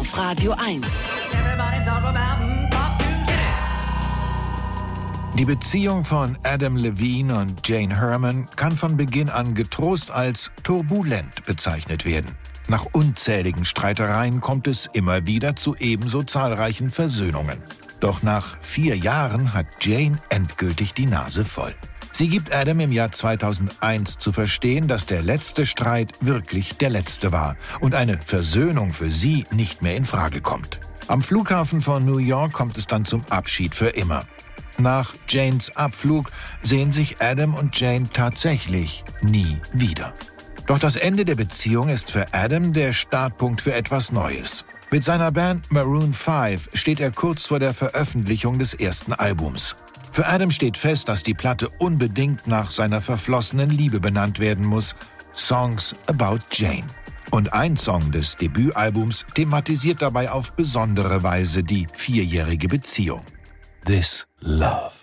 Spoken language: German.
auf Radio 1. Die Beziehung von Adam Levine und Jane Herman kann von Beginn an getrost als turbulent bezeichnet werden. Nach unzähligen Streitereien kommt es immer wieder zu ebenso zahlreichen Versöhnungen. Doch nach 4 Jahren hat Jane endgültig die Nase voll. Sie gibt Adam im Jahr 2001 zu verstehen, dass der letzte Streit wirklich der letzte war und eine Versöhnung für sie nicht mehr in Frage kommt. Am Flughafen von New York kommt es dann zum Abschied für immer. Nach Janes Abflug sehen sich Adam und Jane tatsächlich nie wieder. Doch das Ende der Beziehung ist für Adam der Startpunkt für etwas Neues. Mit seiner Band Maroon 5 steht er kurz vor der Veröffentlichung des ersten Albums. Für Adam steht fest, dass die Platte unbedingt nach seiner verflossenen Liebe benannt werden muss: Songs About Jane. Und ein Song des Debütalbums thematisiert dabei auf besondere Weise die 4-jährige Beziehung. This Love.